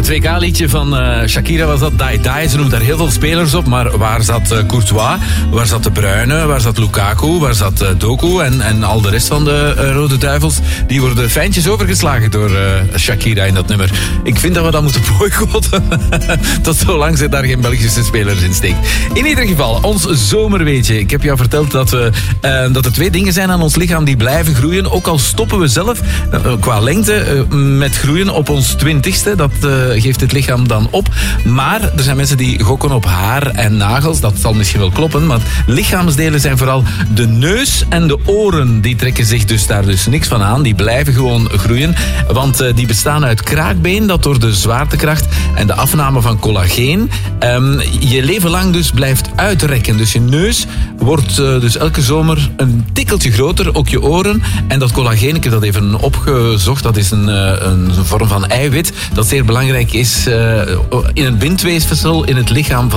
Het WK-liedje van Shakira was dat, Die Die. Ze noemt daar heel veel spelers op, maar waar zat Courtois? Waar zat De Bruyne? Waar zat Lukaku? Waar zat Doku? En al de rest van de Rode Duivels? Die worden fijntjes overgeslagen door Shakira in dat nummer. Ik vind dat we dat moeten boycotten. Tot zolang ze daar geen Belgische spelers in steekt. In ieder geval, ons zomerweetje. Ik heb jou verteld dat er 2 dingen zijn aan ons lichaam die blijven groeien. Ook al stoppen we zelf qua lengte met groeien op ons 20ste. Dat geeft het lichaam dan op. Maar er zijn mensen die gokken op haar en nagels. Dat zal misschien wel kloppen. Maar lichaamsdelen zijn vooral de neus en de oren. Die trekken zich daar dus niks van aan. Die blijven gewoon groeien. Want die bestaan uit kraakbeen dat door de zwaartekracht en de afname van collageen je leven lang dus blijft uitrekken. Dus je neus wordt dus elke zomer een tikkeltje groter. Ook je oren. En dat collageen, ik heb dat even opgezocht. Dat is een vorm van eiwit dat zeer belangrijk is in het bindweefsel in het lichaam van